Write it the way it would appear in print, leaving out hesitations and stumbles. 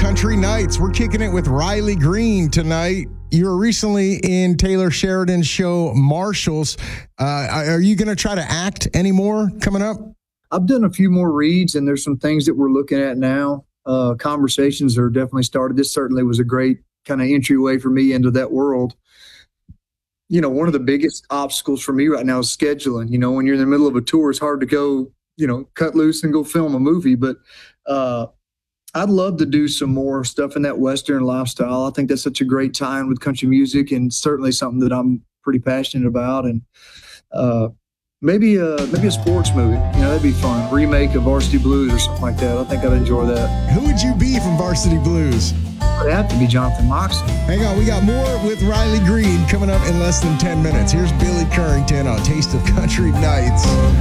Country Nights. We're kicking it with Riley Green tonight. You were recently in Taylor Sheridan's show, Marshalls. Are you going to try to act anymore coming up? I've done a few more reads, and there's some things that we're looking at now. Conversations are definitely started. This certainly was a great kind of entryway for me into that world. You know, one of the biggest obstacles for me right now is scheduling. You know, when you're in the middle of a tour, it's hard to go, cut loose and go film a movie. But I'd love to do some more stuff in that Western lifestyle. I think that's such a great time with country music, and certainly something that I'm pretty passionate about. And maybe a sports movie. That'd be fun. Remake of Varsity Blues or something like that. I think I'd enjoy that. Who would you be from Varsity Blues? It'd have to be Jonathan Moxley. Hang on, we got more with Riley Green coming up in less than 10 minutes. Here's Billy Currington on Taste of Country Nights.